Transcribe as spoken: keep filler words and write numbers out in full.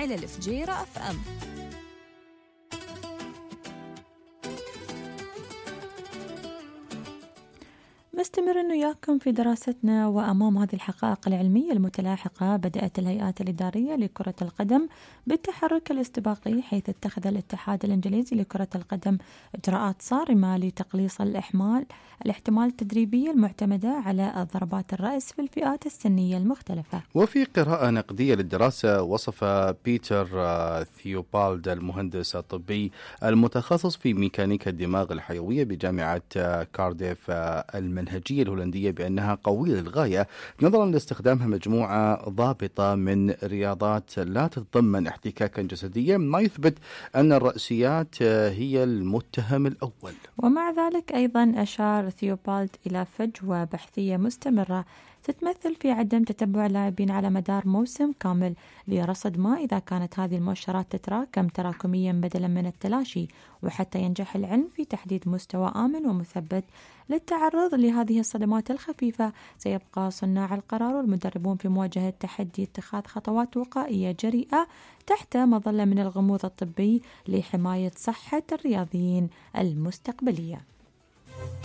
على الفجيرة أف أم. نستمر وياكم في دراستنا، وأمام هذه الحقائق العلمية المتلاحقة بدأت الهيئات الإدارية لكرة القدم بالتحرك الاستباقي، حيث اتخذ الاتحاد الإنجليزي لكرة القدم إجراءات صارمة لتقليص الإحمال الاحتمال التدريبية المعتمدة على ضربات الرأس في الفئات السنية المختلفة. وفي قراءة نقدية للدراسة، وصف بيتر ثيوبالد المهندس الطبي المتخصص في ميكانيكا الدماغ الحيوية بجامعة كارديف المنهجية الهولندية بأنها قوية للغاية، نظرا لاستخدامها مجموعة ضابطة من رياضات لا تتضمن احتكاكا جسديا، ما يثبت أن الرأسيات هي المتهم الأول. ومع ذلك أيضا أشار ثيوبالد إلى فجوة بحثية مستمرة تتمثل في عدم تتبع اللاعبين على مدار موسم كامل لرصد ما إذا كانت هذه المؤشرات تتراكم تراكميا بدلا من التلاشي، وحتى ينجح العلم في تحديد مستوى آمن ومثبت للتعرض لهذه الصدمات الخفيفة. سيبقى صناع القرار والمدربون في مواجهة تحدي اتخاذ خطوات وقائية جريئة تحت مظلة من الغموض الطبي لحماية صحة الرياضيين المستقبلية.